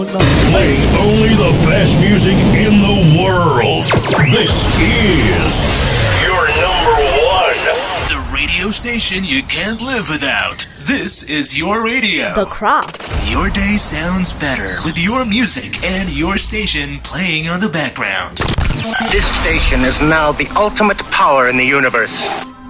Playing only the best music in the world. This is your number one. The radio station you can't live without. This is your radio. The Cross. Your day sounds better with your music and your station playing on the background. This station is now the ultimate power in the universe.